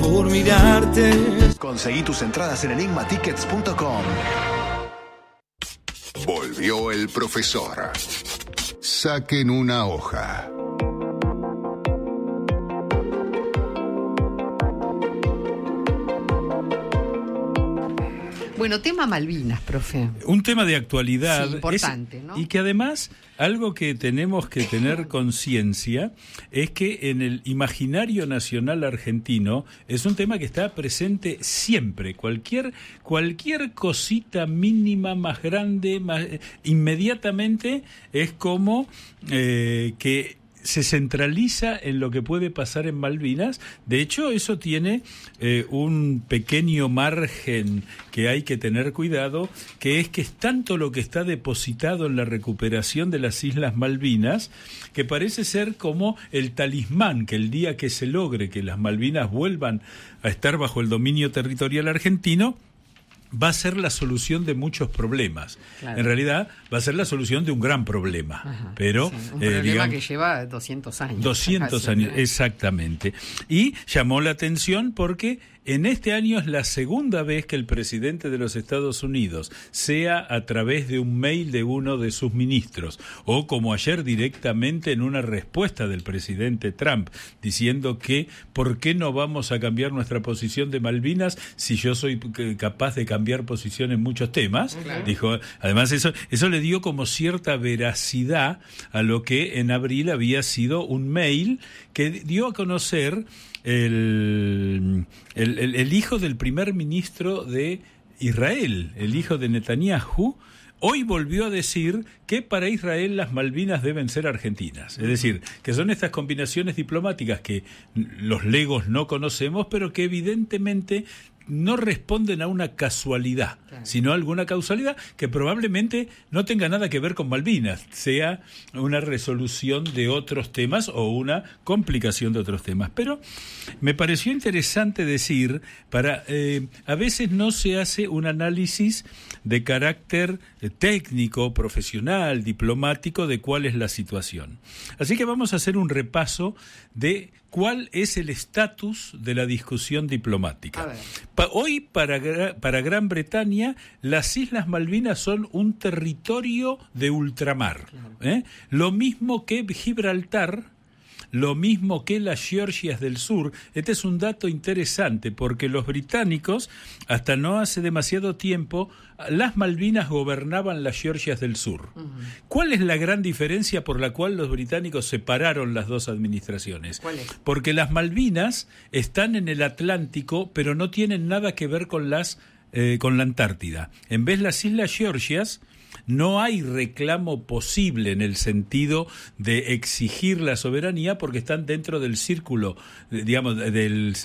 por mirarte. Conseguí tus entradas en enigmatickets.com. Volvió el profesor. Saquen una hoja. Bueno, tema Malvinas, profe. Un tema de actualidad. Sí, importante, ¿no? Y que además, algo que tenemos que tener conciencia es que en el imaginario nacional argentino es un tema que está presente siempre. Cualquier cosita mínima, más grande, inmediatamente es como que se centraliza en lo que puede pasar en Malvinas. De hecho, eso tiene un pequeño margen que hay que tener cuidado, que es que es tanto lo que está depositado en la recuperación de las Islas Malvinas, que parece ser como el talismán, que el día que se logre que las Malvinas vuelvan a estar bajo el dominio territorial argentino, va a ser la solución de muchos problemas. Claro. En realidad va a ser la solución de un gran problema. Ajá, pero sí, un problema que lleva 200 años. 200 años, exactamente. Y llamó la atención porque en este año es la segunda vez que el presidente de los Estados Unidos, sea a través de un mail de uno de sus ministros, o como ayer directamente en una respuesta del presidente Trump, diciendo que ¿por qué no vamos a cambiar nuestra posición de Malvinas si yo soy capaz de cambiar posición en muchos temas? Claro. Dijo, además eso le dio como cierta veracidad a lo que en abril había sido un mail que dio a conocer el hijo del primer ministro de Israel, el hijo de Netanyahu. Hoy volvió a decir que para Israel las Malvinas deben ser argentinas. Es decir, que son estas combinaciones diplomáticas que los legos no conocemos, pero que evidentemente no responden a una casualidad, claro, sino a alguna causalidad que probablemente no tenga nada que ver con Malvinas, sea una resolución de otros temas o una complicación de otros temas. Pero me pareció interesante decir, a veces no se hace un análisis de carácter técnico, profesional, diplomático de cuál es la situación. Así que vamos a hacer un repaso de cuál es el estatus de la discusión diplomática. Hoy para Gran Bretaña las Islas Malvinas son un territorio de ultramar, claro. Lo mismo que Gibraltar, lo mismo que las Georgias del Sur. Este es un dato interesante porque los británicos, hasta no hace demasiado tiempo, las Malvinas gobernaban las Georgias del Sur. Uh-huh. ¿Cuál es la gran diferencia por la cual los británicos separaron las dos administraciones? ¿Cuál es? Porque las Malvinas están en el Atlántico, pero no tienen nada que ver con la Antártida. En vez, las Islas Georgias no hay reclamo posible en el sentido de exigir la soberanía porque están dentro del círculo, digamos, del